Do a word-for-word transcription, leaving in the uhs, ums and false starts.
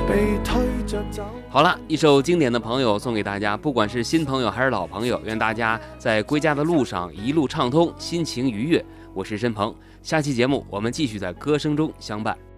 好了，一首经典的朋友送给大家，不管是新朋友还是老朋友，愿大家在归家的路上一路畅通，心情愉悦。我是申鹏，下期节目我们继续在歌声中相伴。